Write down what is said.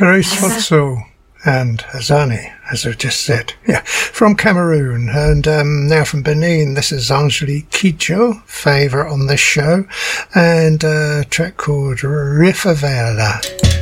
Caris Fotso and Azani, as I've just said. Yeah, from Cameroon. And now from Benin, this is Angelique Kidjo, favourite on this show, and a track called Rifavela.